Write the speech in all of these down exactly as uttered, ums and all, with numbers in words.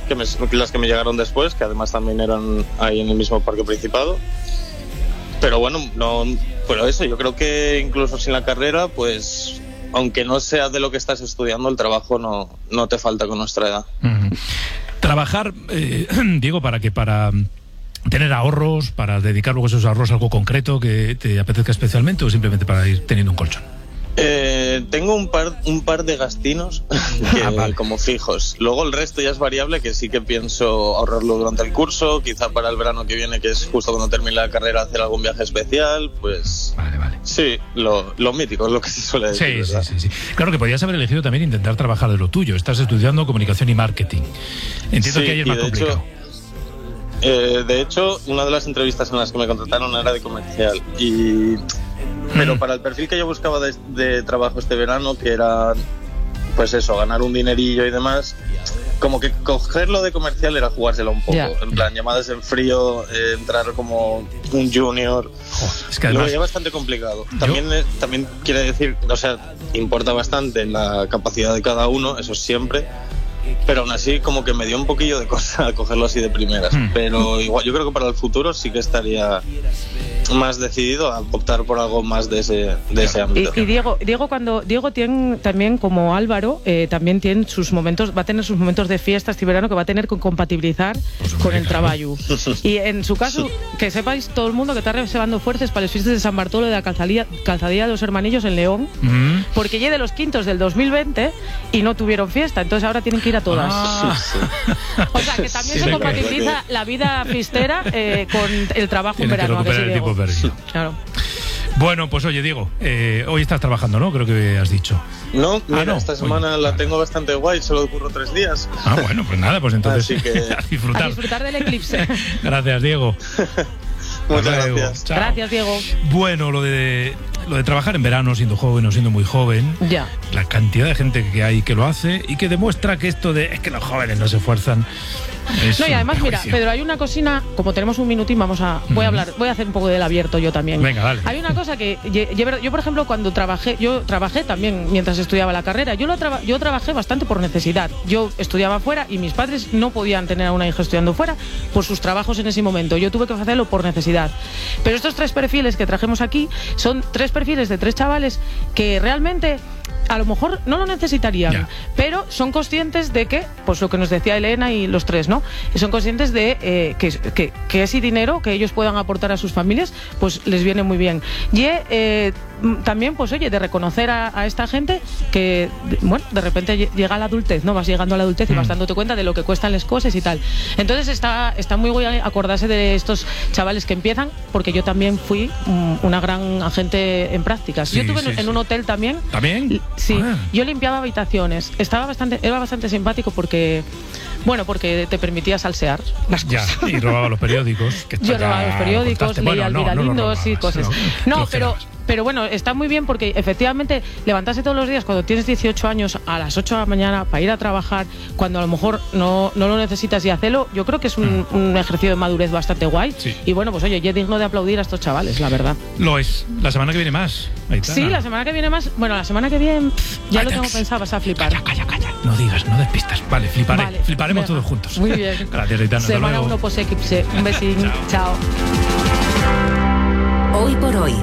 que me, las que me llegaron después, que además también eran ahí en el mismo Parque Principado. Pero bueno, no, pero eso, yo creo que incluso sin la carrera, pues aunque no sea de lo que estás estudiando, el trabajo no, no te falta con nuestra edad. Uh-huh. Trabajar, eh, digo, para que para tener ahorros, para dedicar luego esos ahorros a algo concreto que te apetezca especialmente, o simplemente para ir teniendo un colchón. Eh, tengo un par un par de gastinos que, ah, vale. como fijos. Luego el resto ya es variable, que sí que pienso ahorrarlo durante el curso, quizá para el verano que viene, que es justo cuando termine la carrera, hacer algún viaje especial, pues... Vale, vale. Sí, lo, lo mítico es lo que se suele decir. Sí, sí, sí, sí. Claro que podrías haber elegido también intentar trabajar de lo tuyo. Estás estudiando comunicación y marketing. Entiendo sí, que ahí es más complicado. Hecho, eh, de hecho, una de las entrevistas en las que me contrataron era de comercial y... Pero para el perfil que yo buscaba de, de trabajo este verano, que era, pues eso, ganar un dinerillo y demás, como que cogerlo de comercial era jugárselo un poco. Yeah. En plan, llamadas en frío, eh, entrar como un junior. Oh, es que además, lo veía bastante complicado. También, eh, también quiere decir, o sea, importa bastante la capacidad de cada uno, eso siempre. Pero aún así como que me dio un poquillo de cosa cogerlo así de primeras. Mm. Pero igual yo creo que para el futuro sí que estaría más decidido a optar por algo más de ese, de ese ámbito. Y, y Diego, Diego cuando Diego tiene también, como Álvaro, eh, también tiene sus momentos, va a tener sus momentos de fiesta este verano que va a tener que compatibilizar pues con el trabajo. Y en su caso, que sepáis todo el mundo que está reservando fuerzas para los fiestas de San Bartolo de la calzadía, calzadía de los Hermanillos en León, mm. porque ya de los quintos del dos mil veinte y no tuvieron fiesta, entonces ahora tienen que ir a todas. Ah. Sí, sí. O sea, que también sí, se compatibiliza la vida fiestera eh, con el trabajo en verano. Que sí, claro. Bueno, pues oye, Diego, eh, hoy estás trabajando, ¿no? Creo que has dicho. No, mira, ah, no. esta semana oye, la vale. tengo bastante guay, solo curro tres días. Ah, bueno, pues nada, pues entonces que... a disfrutar. A disfrutar del eclipse. Gracias, Diego. Muchas gracias. Chao. Gracias, Diego. Bueno, lo de lo de trabajar en verano, siendo joven o siendo muy joven, ya. La cantidad de gente que hay que lo hace y que demuestra que esto de es que los jóvenes no se esfuerzan. No, y además, mira, Pedro, hay una cocina, como tenemos un minutín, vamos a, voy a hablar, voy a hacer un poco del abierto yo también. Venga, dale. Hay una cosa que, yo, yo por ejemplo, cuando trabajé, yo trabajé también mientras estudiaba la carrera, yo, lo traba, yo trabajé bastante por necesidad. Yo estudiaba fuera y mis padres no podían tener a una hija estudiando fuera por sus trabajos en ese momento. Yo tuve que hacerlo por necesidad. Pero estos tres perfiles que trajimos aquí son tres perfiles de tres chavales que realmente... a lo mejor no lo necesitarían, yeah. pero son conscientes de que, pues lo que nos decía Elena y los tres, ¿no? Son conscientes de eh, que, que, que ese dinero que ellos puedan aportar a sus familias, pues les viene muy bien. Y eh, también, pues oye, de reconocer a, a esta gente que, bueno, de repente llega a la adultez, ¿no? Vas llegando a la adultez mm. y vas dándote cuenta de lo que cuestan las cosas y tal. Entonces está, está muy guay acordarse de estos chavales que empiezan, porque yo también fui um, una gran agente en prácticas. Sí, yo estuve sí, en, sí. en un hotel también. ¿También? Sí, ah. yo limpiaba habitaciones. Estaba bastante, era bastante simpático porque, bueno, porque te permitía salsear las cosas. Ya, y robaba los periódicos. Que yo robaba los periódicos, leía bueno, no, Alvira no, Lindos no y cosas. No, no pero... Pero bueno, está muy bien porque efectivamente levantarse todos los días cuando tienes dieciocho años a las ocho de la mañana para ir a trabajar, cuando a lo mejor no, no lo necesitas y hacerlo, yo creo que es un, mm. un ejercicio de madurez bastante guay. Sí. Y bueno, pues oye, ya es digno de aplaudir a estos chavales, la verdad. Lo es. La semana que viene más. Aitana. Sí, la semana que viene más. Bueno, la semana que viene pff, ya Aitana. lo tengo pensado, vas a flipar. Calla, calla, calla. No digas, no despistas. Vale, fliparé. Vale, Fliparemos venga. todos juntos. Muy bien. Gracias, Aitana. Semana uno post eclipse. Un besín. Chao. Chao. Hoy por hoy.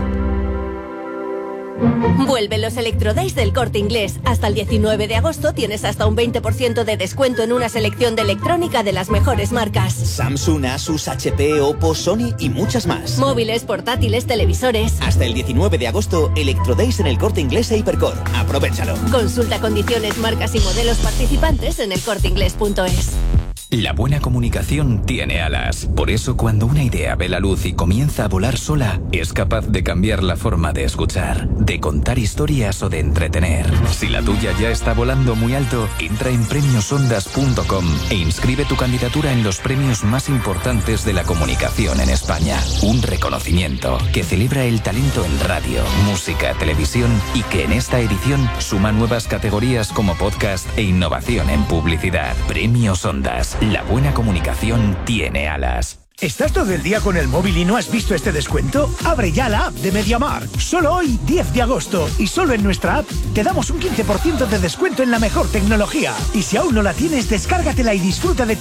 Vuelven los Electrodays del Corte Inglés. Hasta el diecinueve de agosto tienes hasta un veinte por ciento de descuento en una selección de electrónica de las mejores marcas. Samsung, Asus, H P, Oppo, Sony y muchas más. Móviles, portátiles, televisores. Hasta el diecinueve de agosto, Electrodays en el Corte Inglés e Hipercor. Aprovechalo. Consulta condiciones, marcas y modelos participantes en el corte inglés punto es. La buena comunicación tiene alas. Por eso, cuando una idea ve la luz y comienza a volar sola, es capaz de cambiar la forma de escuchar, de contar historias o de entretener. Si la tuya ya está volando muy alto, entra en premios ondas punto com e inscribe tu candidatura en los premios más importantes de la comunicación en España. Un reconocimiento que celebra el talento en radio, música, televisión y que en esta edición suma nuevas categorías como podcast e innovación en publicidad. Premios Ondas. La buena comunicación tiene alas. ¿Estás todo el día con el móvil y no has visto este descuento? Abre ya la app de MediaMarkt. Solo hoy, diez de agosto, y solo en nuestra app, te damos un quince por ciento de descuento en la mejor tecnología. Y si aún no la tienes, descárgatela y disfruta de